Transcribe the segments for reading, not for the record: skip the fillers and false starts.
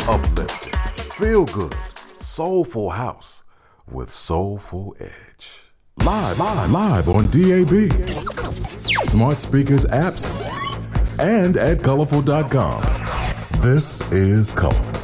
uplifting, feel good, soulful house with soulful edge. Live on DAB, smart speakers, apps, and at colorful.com. This is Colorful.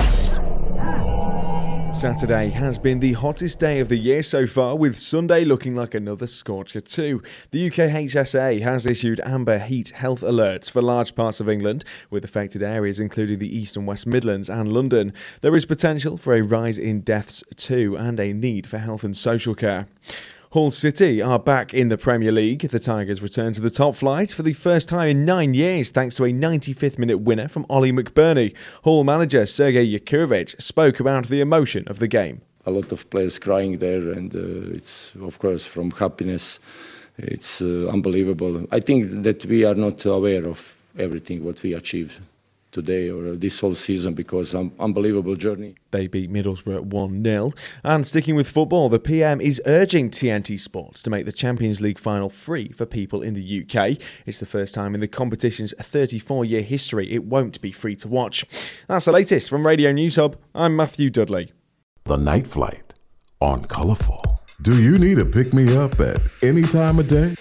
Saturday has been the hottest day of the year so far, with Sunday looking like another scorcher too. The UKHSA has issued amber heat health alerts for large parts of England, with affected areas including the East and West Midlands and London. There is potential for a rise in deaths too, and a need for health and social care. Hull City are back in the Premier League. The Tigers return to the top flight for the first time in 9 years, thanks to a 95th minute winner from Ollie McBurney. Hull manager Sergei Yakurovich spoke about the emotion of the game. A lot of players crying there, and it's, of course, from happiness. It's unbelievable. I think that we are not aware of everything what we achieved today or this whole season, because unbelievable journey. They beat Middlesbrough at 1-0. And sticking with football, the PM is urging TNT Sports to make the Champions League final free for people in the UK. It's the first time in the competition's 34-year history it won't be free to watch. That's the latest from Radio News Hub. I'm Matthew Dudley. The Night Flight on Colorful. Do you need a pick-me-up at any time of day?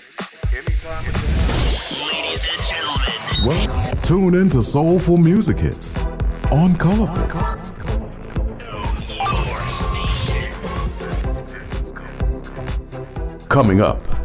Ladies and gentlemen. Well, tune in to Soulful Music Hits on Colorful. Coming up,